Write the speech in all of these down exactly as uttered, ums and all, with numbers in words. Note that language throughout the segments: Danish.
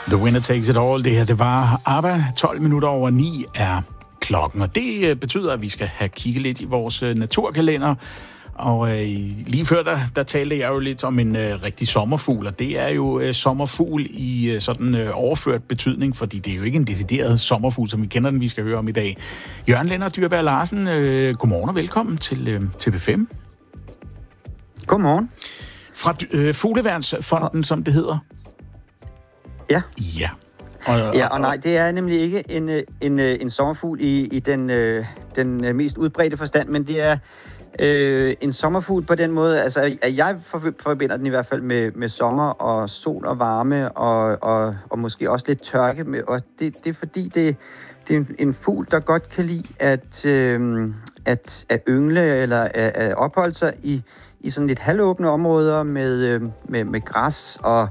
The winner takes it all. Det her, det var ABBA. tolv minutter over ni er klokken, og det betyder, at vi skal have kigget lidt i vores naturkalender. Og øh, lige før, der, der talte jeg jo lidt om en øh, rigtig sommerfugl, og det er jo øh, sommerfugl i øh, sådan øh, overført betydning, fordi det er jo ikke en decideret sommerfugl, som vi kender den, vi skal høre om i dag. Jørgen Lennart Dyrberg Larsen, øh, godmorgen og velkommen til, øh, til B fem. Godmorgen. Fra øh, Fugleværnsfonden, som det hedder. Ja. Ja. Og, ja, og nej, det er nemlig ikke en, en, en sommerfugl i, i den, den mest udbredte forstand, men det er øh, en sommerfugl på den måde, altså jeg forbinder den i hvert fald med, med sommer og sol og varme og, og, og måske også lidt tørke, med, og det, det er fordi, det, det er en, en fugl, der godt kan lide at, øh, at, at yngle eller at, at opholde sig i, i sådan lidt halvåbne områder med, med, med græs og...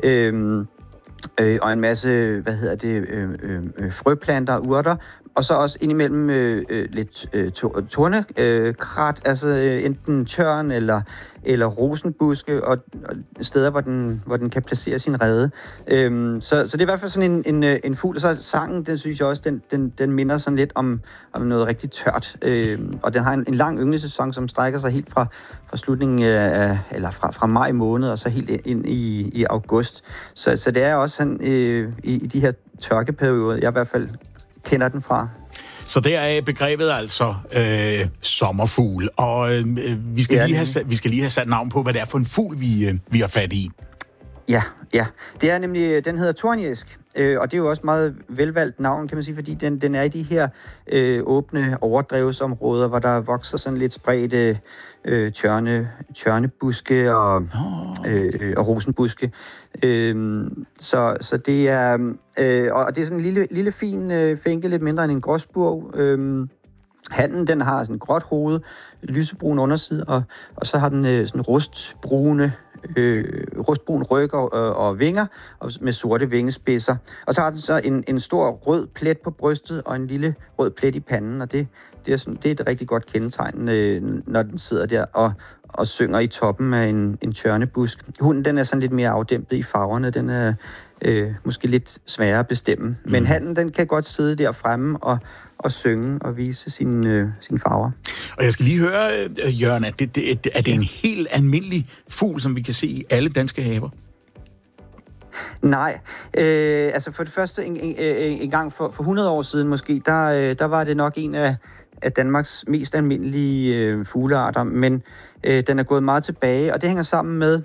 Øh, Øh, og en masse, hvad hedder det, øh, øh, frøplanter og urter, og så også indimellem øh, øh, lidt øh, tornekrat, øh, altså øh, enten tørn eller, eller rosenbuske, og, og steder, hvor den, hvor den kan placere sin rede. Øhm, så, så det er i hvert fald sådan en, en, en fugl, og så sangen, den synes jeg også, den, den, den minder sådan lidt om, om noget rigtig tørt. Øhm, og den har en, en lang ynglesæson, som strækker sig helt fra, fra slutningen af, eller fra, fra maj måned, og så helt ind i, i august. Så, så det er også sådan, øh, i, i de her tørkeperioder, jeg i hvert fald kender den fra. Så der er begrebet altså øh, sommerfugl, og øh, vi, skal lige have, vi skal lige have sat navn på, hvad det er for en fugl, vi, øh, vi har fat i. Ja, ja. Det er nemlig, den hedder tornisk, øh, og det er jo også meget velvalgt navn, kan man sige, fordi den, den er i de her øh, åbne overdrevsområder, hvor der vokser sådan lidt spredte øh, tjørne, tjørnebuske og, oh. øh, og rosenbuske. Øh, så, så det er, øh, og det er sådan en lille, lille fin øh, fænke, lidt mindre end en gråspurv. Øh, Hannen, den har sådan en gråt hoved, lysebrun underside, og, og så har den øh, sådan rustbrune, øh, rustbrun ryg og, og, og vinger, og med sorte vingespidser. Og så har den så en, en stor rød plet på brystet, og en lille rød plet i panden, og det, det, er, sådan, det er et rigtig godt kendetegn, øh, når den sidder der og, og synger i toppen af en, en tjørnebusk. Hunden, den er sådan lidt mere afdæmpet i farverne, den er øh, måske lidt sværere at bestemme. Mm. Men hannen, den kan godt sidde der fremme og og synge og vise sine, øh, sine farver. Og jeg skal lige høre, øh, Jørgen, at det, det, er det en helt almindelig fugl, som vi kan se i alle danske haver? Nej, øh, altså for det første en, en, en gang for, for hundrede år siden måske, der, øh, der var det nok en af, af Danmarks mest almindelige øh, fuglearter, men øh, den er gået meget tilbage, og det hænger sammen med,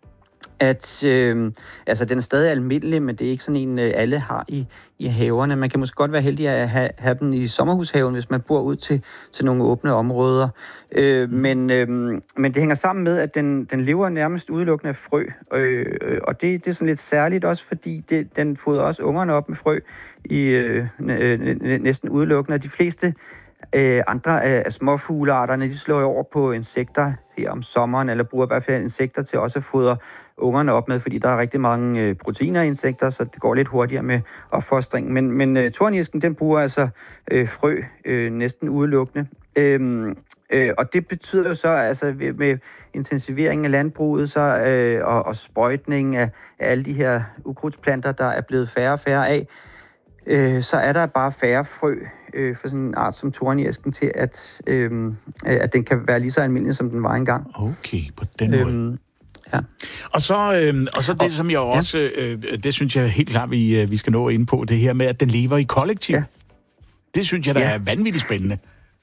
at øh, altså den er stadig almindelig, men det er ikke sådan en, øh, alle har i, i haverne. Man kan måske godt være heldig at have, have dem i sommerhushaven, hvis man bor ud til, til nogle åbne områder. Øh, men, øh, men det hænger sammen med, at den, den lever nærmest udelukkende af frø. Øh, og det, det er sådan lidt særligt også, fordi det, den fodrer også ungerne op med frø i øh, næsten udelukkende. De fleste øh, andre af, af småfuglearterne, de slår jo over på insekter her om sommeren, eller bruger i hvert fald insekter til også at fodre ungerne op med, fordi der er rigtig mange øh, proteiner i insekter, så det går lidt hurtigere med opfostringen. Men, men øh, tornisken, den bruger altså øh, frø øh, næsten udelukkende. Øhm, øh, og det betyder jo så, altså med, med intensivering af landbruget så, øh, og, og sprøjtning af, af alle de her ukrudtsplanter, der er blevet færre og færre af, øh, så er der bare færre frø øh, for sådan en art som tornisken til, at, øh, at den kan være lige så almindelig, som den var engang. Okay, på den måde. Øhm, Ja. Og så, øh, og så det, som jeg også, øh, det synes jeg helt klart, vi, vi skal nå ind på, det her med, at den lever i kollektiv. Ja. Det synes jeg, der ja. er vanvittigt spændende.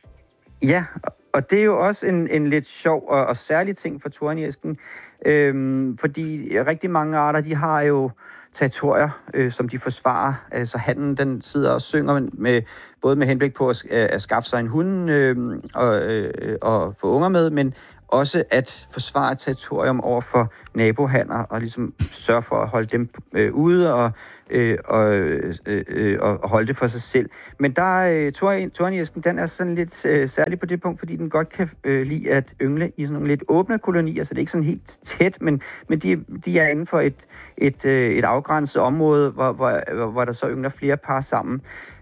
Ja, og det er jo også en, en lidt sjov og, og særlig ting for tornisken, øhm, fordi rigtig mange arter, de har jo territorier, øh, som de forsvarer. Altså hannen, den sidder og synger med, både med henblik på at, at skaffe sig en hund øh, og, øh, og få unger med, men også at forsvare et territorium over for nabohanner og ligesom sørge for at holde dem øh, ude og, øh, og, øh, øh, og holde det for sig selv. Men der øh, tornisken, den er sådan lidt øh, særlig på det punkt, fordi den godt kan øh, lide at yngle i sådan nogle lidt åbne kolonier, så det er ikke sådan helt tæt, men, men de, de er inden for et, et, øh, et afgrænset område, hvor, hvor, hvor der så yngler flere par sammen.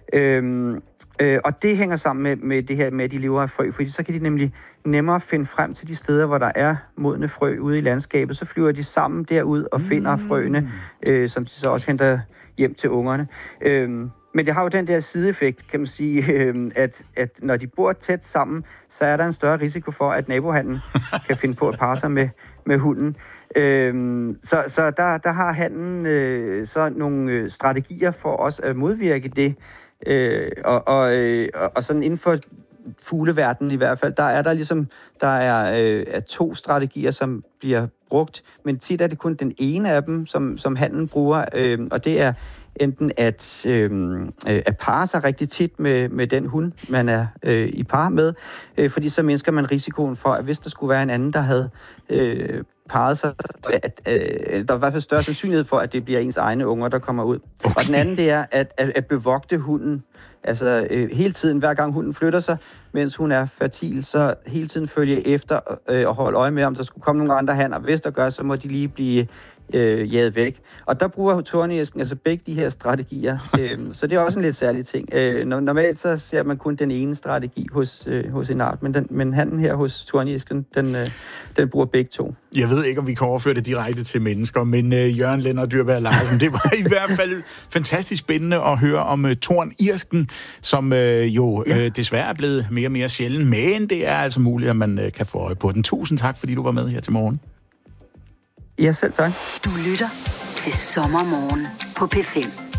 Øhm, øh, og det hænger sammen med, med det her med, at de lever af frø, fordi så kan de nemlig nemmere finde frem til de steder, hvor der er modne frø ude i landskabet. Så flyver de sammen derud og finder mm. frøene, øh, som de så også henter hjem til ungerne. Øhm, Men det har jo den der sideeffekt, kan man sige, øh, at, at når de bor tæt sammen, så er der en større risiko for, at nabohannen kan finde på at parre sig med, med hunden. Øh, så så der, der har hannen øh, så nogle strategier for os at modvirke det. Øh, og, og, øh, og sådan inden for fugleverdenen i hvert fald, der er der ligesom der er, øh, er to strategier, som bliver brugt, men tit er det kun den ene af dem, som, som hannen bruger, øh, og det er enten at, øh, at parre sig rigtig tit med, med den hund, man er øh, i par med, øh, fordi så mindsker man risikoen for, at hvis der skulle være en anden, der havde øh, parret sig, at øh, der er i hvert fald større sandsynlighed for, at det bliver ens egne unger, der kommer ud. Okay. Og den anden, det er at, at, at bevogte hunden, altså øh, hele tiden, hver gang hunden flytter sig, mens hun er fertil, så hele tiden følge efter øh, og holde øje med, om der skulle komme nogle andre hanner. Hvis der gør, så må de lige blive øh, jaget væk. Og der bruger torniesken altså begge de her strategier. øh, så det er også en lidt særlig ting. Øh, normalt så ser man kun den ene strategi hos, øh, hos en art, men, den, men hannen her hos torniesken, den, øh, den bruger begge to. Jeg ved ikke, om vi kan overføre det direkte til mennesker, men øh, Jørgen Lennart Dyrberg Larsen, det var i hvert fald fantastisk spændende at høre om øh, tornirsken, som øh, jo øh, desværre er blevet mere og mere sjælden, men det er altså muligt, at man øh, kan få øje på den. Tusind tak, fordi du var med her til morgen. Ja, selv tak. Du lytter til Sommermorgen på P fem.